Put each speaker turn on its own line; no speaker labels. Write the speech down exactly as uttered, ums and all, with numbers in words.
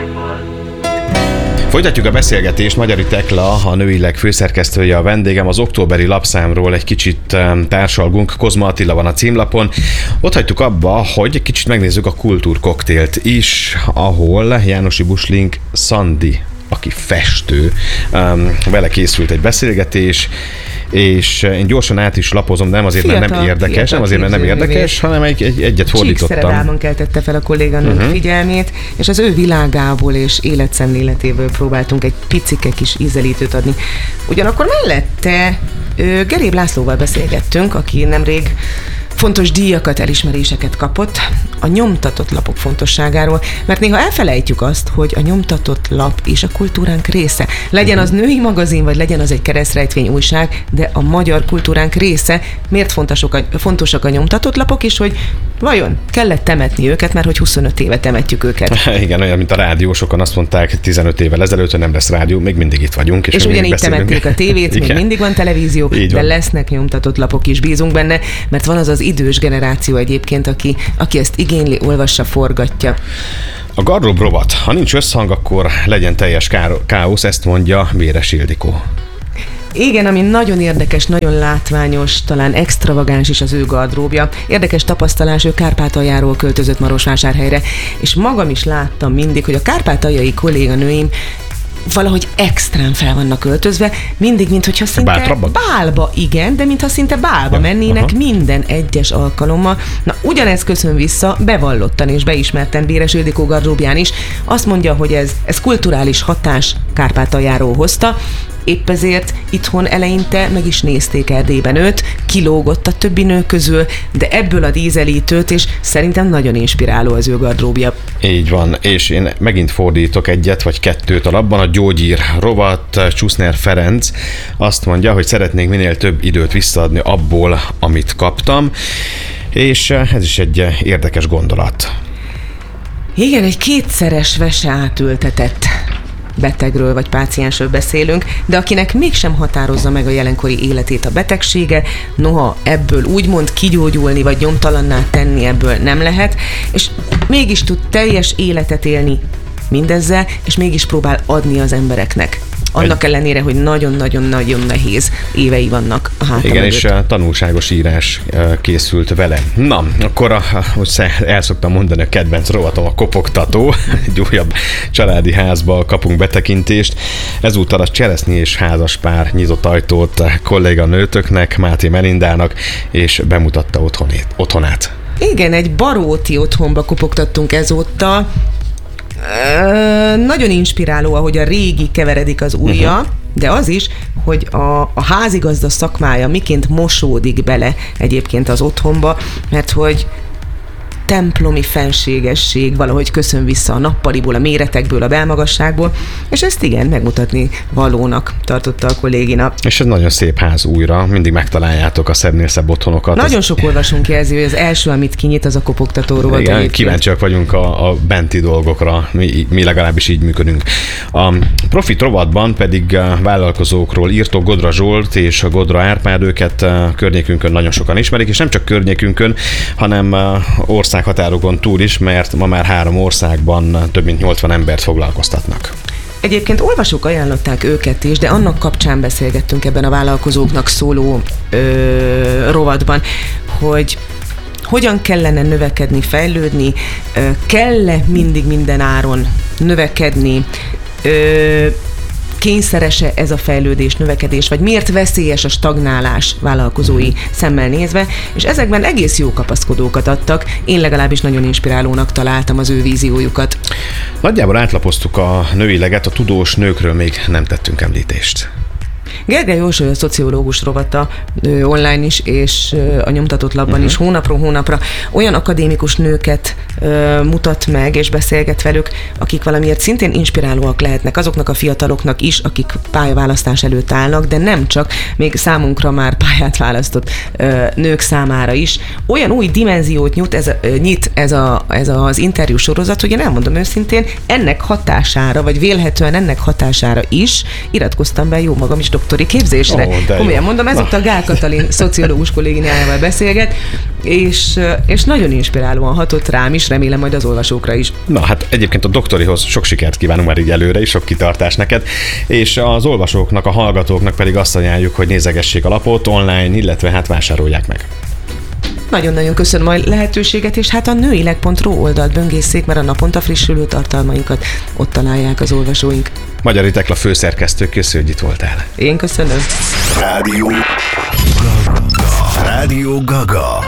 Folytatjuk a beszélgetést. Magyari Tekla, a Nőileg főszerkesztője a vendégem. Az októberi lapszámról egy kicsit társalgunk. Kozma Attila van a címlapon. Ott hagytuk abba, hogy egy kicsit megnézzük a kultúrkoktélt is, ahol Jánosi Buslink Szandi, aki festő, vele készült egy beszélgetés, és én gyorsan át is lapozom, de nem azért, fiatal, mert nem érdekes, nem azért, mert nem érdekes, hanem egy, egy, egyet fordítottam.
Csíkszeredálmon keltette fel a kolléganőnk uh-huh. figyelmét, és az ő világából és életszemléletéből próbáltunk egy picike kis ízelítőt adni. Ugyanakkor mellette Geréb Lászlóval beszélgettünk, aki nemrég fontos díjakat, elismeréseket kapott a nyomtatott lapok fontosságáról, mert néha elfelejtjük azt, hogy a nyomtatott lap és a kultúránk része. Legyen az női magazin, vagy legyen az egy keresztrejtvény újság, de a magyar kultúránk része. Miért fontosak a, fontosak a nyomtatott lapok is, hogy vajon kellett temetni őket, mert hogy huszonöt éve temetjük őket.
Igen, olyan, mint a rádió, sokan azt mondták tizenöt évvel ezelőtt, hogy nem lesz rádió, még mindig itt vagyunk. És,
és ugyanígy temették a tévét, még mindig van televízió,
így
de
van.
Lesznek nyomtatott lapok is, bízunk benne, mert van az az idős generáció egyébként, aki, aki ezt igényli, olvassa, forgatja.
A gardrób rovat. Ha nincs összhang, akkor legyen teljes káosz, ezt mondja Véres Ildikó.
Igen, ami nagyon érdekes, nagyon látványos, talán extravagáns is az ő gardróbja. Érdekes tapasztalás, ő Kárpátaljáról költözött Marosvásárhelyre, és magam is láttam mindig, hogy a kárpátaljai kolléganőim valahogy extrán fel vannak öltözve, mindig, mintha szinte
Bátrabban?
bálba, igen, de mintha szinte bálba ja, mennének aha. minden egyes alkalommal. Na, ugyanez köszön vissza bevallottan és beismerten Véres Ildikó gardróbján is. Azt mondja, hogy ez, ez kulturális hatás Kárpátaljáról hozta, épp ezért itthon eleinte meg is nézték Erdélyben őt, kilógott a többi nő közül, de ebből a dízelítőt, és szerintem nagyon inspiráló az ő gardróbja.
Így van, és én megint fordítok egyet vagy kettőt a labban. A gyógyír rovat, Csuszner Ferenc azt mondja, hogy szeretnék minél több időt visszaadni abból, amit kaptam, és ez is egy érdekes gondolat.
Igen, egy kétszeres vese átültetett betegről vagy páciensről beszélünk, de akinek mégsem határozza meg a jelenkori életét a betegsége, noha ebből úgymond kigyógyulni vagy nyomtalanná tenni ebből nem lehet, és mégis tud teljes életet élni mindezzel, és mégis próbál adni az embereknek. Annak ellenére, hogy nagyon-nagyon-nagyon nehéz évei vannak a hátam
Igen,
mögött.
És tanulságos írás készült vele. Na, akkor hogy el szoktam mondani, a kedvenc rovatom a kopogtató. Egy újabb családi házba kapunk betekintést. Ezúttal a cseresznyi és házaspár nyitott ajtót kolléganőtöknek, Máté Melindának, és bemutatta otthonét, otthonát.
Igen, egy baróti otthonba kopogtattunk ezúttal. Uh, nagyon inspiráló, ahogy a régi keveredik az újja, uh-huh. de az is, hogy a, a házigazda szakmája miként mosódik bele egyébként az otthonba, mert hogy templomi fenségesség valahogy köszön vissza a nappaliból, a méretekből, a belmagasságból, és ezt igen, megmutatni valónak tartotta a kollégina.
És ez nagyon szép ház újra, mindig megtaláljátok a szebbnél szebb otthonokat.
Nagyon
ez...
sok olvasónk jelzi, hogy az első, amit kinyit, az a kopogtató rovat.
Igen, kíváncsiak vagyunk a, a benti dolgokra, mi, mi legalábbis így működünk. A Profit rovatban pedig vállalkozókról írtok, Godra Zsolt és a Godra Árpád, őket környékünkön nagyon sokan ismerik, és nem csak környékünkön, hanem ország határokon túl is, mert ma már három országban több mint nyolcvan embert foglalkoztatnak.
Egyébként olvasók ajánlották őket is, de annak kapcsán beszélgettünk ebben a vállalkozóknak szóló ö, rovatban, hogy hogyan kellene növekedni, fejlődni, ö, kell-e mindig minden áron növekedni, ö, kényszeres-e ez a fejlődés, növekedés, vagy miért veszélyes a stagnálás vállalkozói szemmel nézve, és ezekben egész jó kapaszkodókat adtak. Én legalábbis nagyon inspirálónak találtam az ő víziójukat.
Nagyjából átlapoztuk a nőileget, a tudós nőkről még nem tettünk említést.
Gergely József, a szociológus rovata online is, és a nyomtatott labban uh-huh. is hónapról hónapra olyan akadémikus nőket ö, mutat meg, és beszélget velük, akik valamiért szintén inspirálóak lehetnek azoknak a fiataloknak is, akik pályaválasztás előtt állnak, de nem csak, még számunkra már pályát választott ö, nők számára is. Olyan új dimenziót nyit ez, a, nyit ez, a, ez az interjú sorozat, hogy én elmondom őszintén, ennek hatására, vagy vélhetően ennek hatására is iratkoztam be jó magam is doktori képzésre. Oh, komolyan mondom, ezúttal Gál Katalin szociológus kolléginájával beszélget, és, és nagyon inspirálóan hatott rám is, remélem majd az olvasókra is.
Na hát egyébként a doktorihoz sok sikert kívánunk már így előre, és sok kitartást neked, és az olvasóknak, a hallgatóknak pedig azt ajánljuk, hogy nézegessék a lapot online, illetve hát vásárolják meg.
Nagyon-nagyon köszönöm a lehetőséget, és hát a nőileg pont ro oldalt böngészék, mert a naponta frissülő tartalmainkat ott találják az olvasóink.
Magyari Tekla főszerkesztő, köszönjük, hogy itt voltál.
Én köszönöm.
Rádió Gaga. Rádió Gaga.